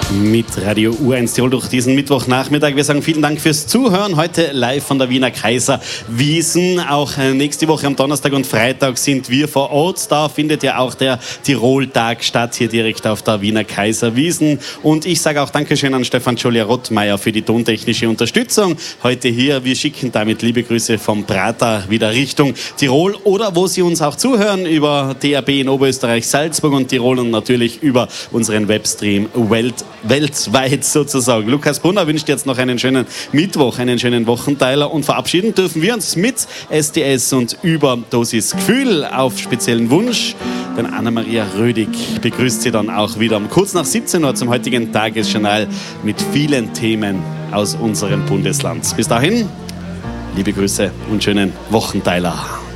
Mit Radio U1 Tirol durch diesen Mittwochnachmittag. Wir sagen vielen Dank fürs Zuhören. Heute live von der Wiener Kaiserwiesen. Auch nächste Woche am Donnerstag und Freitag sind wir vor Ort. Da findet ja auch der Tirol-Tag statt, hier direkt auf der Wiener Kaiserwiesen. Und ich sage auch Dankeschön an Stefan Julia-Rottmeier für die tontechnische Unterstützung. Heute hier, wir schicken damit liebe Grüße vom Prater wieder Richtung Tirol oder wo Sie uns auch zuhören, über DAB in Oberösterreich, Salzburg und Tirol und natürlich über unseren Webstream weltweit sozusagen. Lukas Brunner wünscht jetzt noch einen schönen Mittwoch, einen schönen Wochenteiler und verabschieden dürfen wir uns mit STS und Überdosis Gefühl auf speziellen Wunsch. Denn Anna-Maria Rödig begrüßt Sie dann auch wieder um kurz nach 17 Uhr zum heutigen Tagesjournal mit vielen Themen aus unserem Bundesland. Bis dahin, liebe Grüße und schönen Wochenteiler.